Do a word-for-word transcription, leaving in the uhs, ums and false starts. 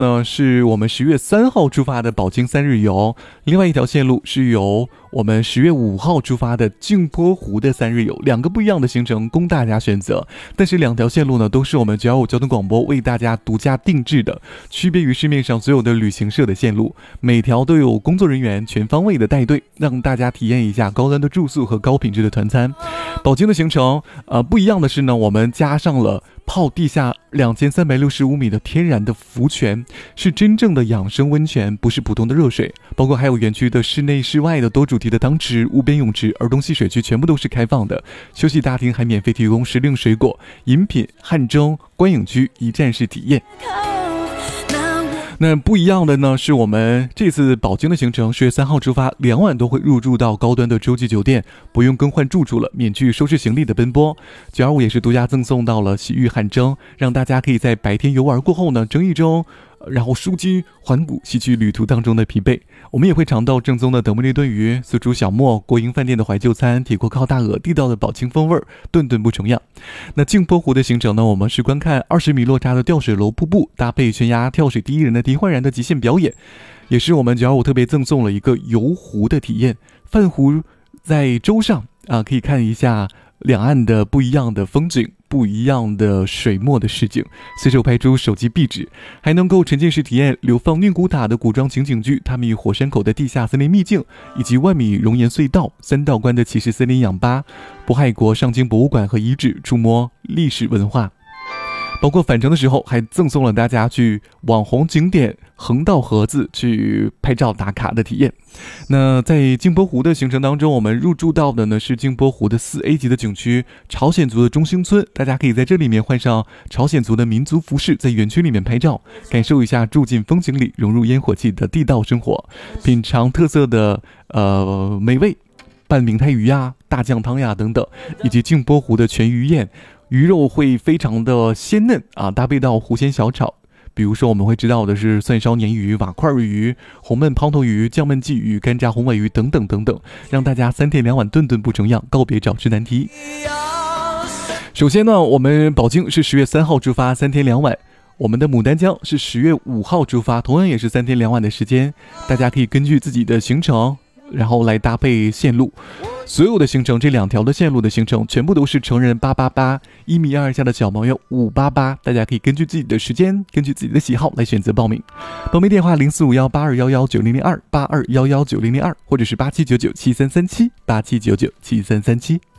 呢是我们十月三号出发的宝鲸三日游，另外一条线路是由我们十月五号出发的镜泊湖的三日游，两个不一样的行程供大家选择。但是两条线路呢都是我们九一五交通广播为大家独家定制的，区别于市面上所有的旅行社的线路，每条都有工作人员全方位的带队，让大家体验一下高端的住宿和高品质的团餐。宝鲸的行程呃不一样的是呢，我们加上了泡地下两千三百六十五米的天然的浮泉，是真正的养生温泉，不是普通的热水。包括还有园区的室内室外的多主题的汤池、无边泳池、儿童戏水区全部都是开放的，休息大厅还免费提供时令水果、饮品、汗蒸、观影区一站式体验。那不一样的呢，是我们这次宝鲸的行程，十月三号出发，两晚都会入住到高端的洲际酒店，不用更换住处了，免去收拾行李的奔波。九二五也是独家赠送到了洗浴汗蒸，让大家可以在白天游玩过后呢，蒸一蒸，然后舒筋缓骨，洗去旅途当中的疲惫。我们也会尝到正宗的德木列炖鱼、四川小磨、国营饭店的怀旧餐、铁锅烤大鹅，地道的宝鲸风味，顿顿不重样。那镜泊湖的行程呢，我们是观看二十米落差的吊水楼瀑布，搭配悬崖跳水第一人的狄焕然的极限表演，也是我们九二五特别赠送了一个游湖的体验。泛湖在洲上啊，可以看一下两岸的不一样的风景，不一样的水墨的实景，随手拍出手机壁纸，还能够沉浸式体验流放宁古塔的古装情景剧、他们与火山口的地下森林秘境，以及万米熔岩隧道、三道关的骑士森林氧吧、渤海国上京博物馆和遗址，触摸历史文化。包括返程的时候还赠送了大家去网红景点横道河子去拍照打卡的体验。那在镜泊湖的行程当中，我们入住到的呢是镜泊湖的 四 A 级的景区朝鲜族的中兴村，大家可以在这里面换上朝鲜族的民族服饰，在园区里面拍照，感受一下住进风景里融入烟火气的地道生活，品尝特色的呃美味，拌明太鱼呀、大酱汤呀等等，以及镜泊湖的全鱼宴，鱼肉会非常的鲜嫩啊，搭配到湖鲜小炒，比如说我们会知道的是蒜烧鲶鱼、瓦块鱼、红焖抛头鱼、酱焖鲫鱼、干炸红尾鱼等等等等，让大家三天两晚顿顿不重样，告别找吃难题。首先呢，我们宝鲸是十月三号出发，三天两晚。我们的牡丹江是十月五号出发，同样也是三天两晚的时间，大家可以根据自己的行程然后来搭配线路。所有的行程，这两条的线路的行程全部都是成人八八八，一米二以下的小朋友五八八，大家可以根据自己的时间，根据自己的喜好来选择报名。报名电话零四五幺八二幺幺九零零二八二幺幺九零零二，或者是八七九九七三三七八七九九七三三七。